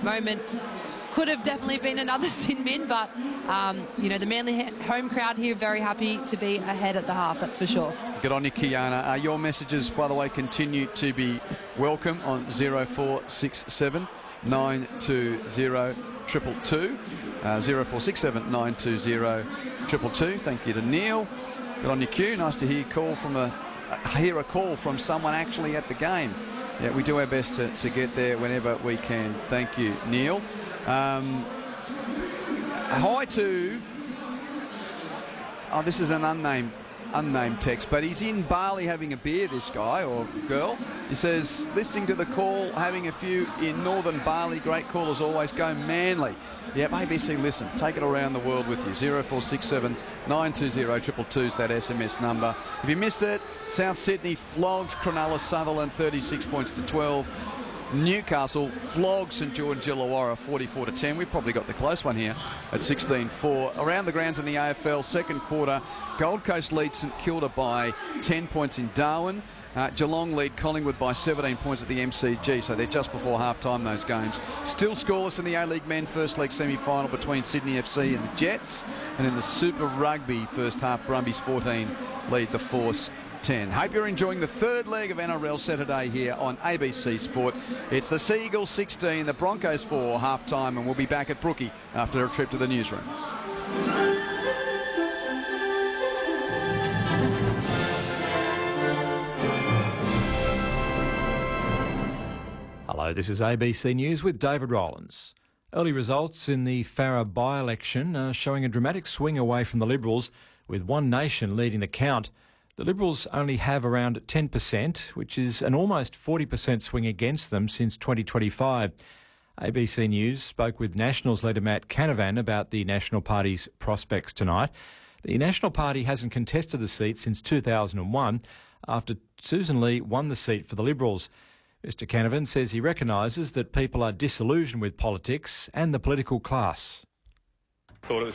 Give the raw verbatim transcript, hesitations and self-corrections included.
moment. Could have definitely been another sin bin, but, um, you know, the Manly home crowd here very happy to be ahead at the half, that's for sure. Good on you, Kiana. Uh, your messages, by the way, continue to be welcome on zero four six seven nine two zero two two two. Uh, zero four six seven nine two zero two two two. Thank you to Neil. Good on you, Q. Nice to hear you call from a, uh, hear a call from someone actually at the game. Yeah, we do our best to, to get there whenever we can. Thank you, Neil. Um, hi to, oh, this is an unnamed unnamed text, but he's in Bali having a beer, this guy or girl. He says, listening to the call, having a few in northern Bali, great call as always, go Manly. Yeah, A B C Listen, take it around the world with you. zero four six seven nine two zero two two two is that S M S number. If you missed it, South Sydney flogged Cronulla Sutherland thirty-six points to twelve. Newcastle flogged St George Illawarra forty-four to ten. We've probably got the close one here at sixteen four. Around the grounds in the A F L, second quarter, Gold Coast leads St Kilda by ten points in Darwin. Uh, Geelong lead Collingwood by seventeen points at the M C G, so they're just before half-time, those games. Still scoreless in the A-League men first leg semi-final between Sydney F C and the Jets. And in the Super Rugby first half, Brumbies fourteen lead the Force ten. Hope you're enjoying the third leg of N R L Saturday here on A B C Sport. It's the Sea Eagles sixteen, the Broncos four, half-time, and we'll be back at Brookie after a trip to the newsroom. Hello, this is A B C News with David Rowlands. Early results in the Farrer by-election are showing a dramatic swing away from the Liberals, with One Nation leading the count. The Liberals only have around ten percent, which is an almost forty percent swing against them since twenty twenty-five. A B C News spoke with Nationals leader Matt Canavan about the National Party's prospects tonight. The National Party hasn't contested the seat since two thousand one, after Susan Lee won the seat for the Liberals. Mister Canavan says he recognises that people are disillusioned with politics and the political class. Thought it was